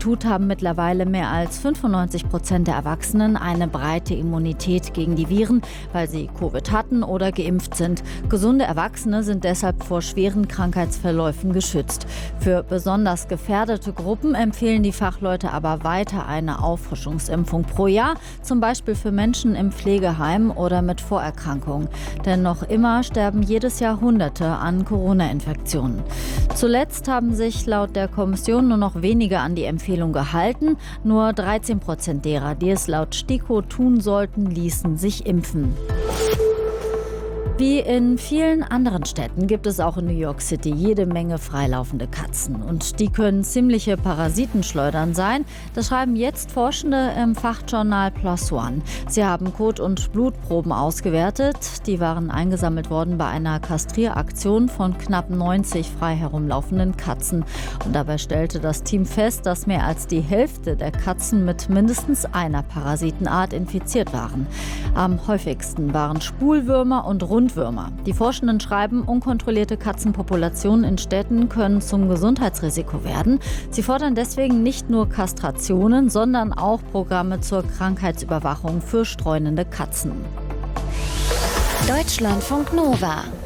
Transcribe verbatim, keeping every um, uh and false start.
Institut haben mittlerweile mehr als fünfundneunzig Prozent der Erwachsenen eine breite Immunität gegen die Viren, weil sie Covid hatten oder geimpft sind. Gesunde Erwachsene sind deshalb vor schweren Krankheitsverläufen geschützt. Für besonders gefährdete Gruppen empfehlen die Fachleute aber weiter eine Auffrischungsimpfung pro Jahr, zum Beispiel für Menschen im Pflegeheim oder mit Vorerkrankungen. Denn noch immer sterben jedes Jahr Hunderte an Corona-Infektionen. Zuletzt haben sich laut der Kommission nur noch wenige an die Empfehlung gehalten. Nur dreizehn Prozent derer, die es laut STIKO tun sollten, ließen sich impfen. Wie in vielen anderen Städten gibt es auch in New York City jede Menge freilaufende Katzen. Und die können ziemliche Parasitenschleudern sein. Das schreiben jetzt Forschende im Fachjournal PLOS ONE. Sie haben Kot- und Blutproben ausgewertet. Die waren eingesammelt worden bei einer Kastrieraktion von knapp neunzig frei herumlaufenden Katzen. Und dabei stellte das Team fest, dass mehr als die Hälfte der Katzen mit mindestens einer Parasitenart infiziert waren. Am häufigsten waren Spulwürmer und Rundwürmer. Die Forschenden schreiben, unkontrollierte Katzenpopulationen in Städten können zum Gesundheitsrisiko werden. Sie fordern deswegen nicht nur Kastrationen, sondern auch Programme zur Krankheitsüberwachung für streunende Katzen. Deutschlandfunk Nova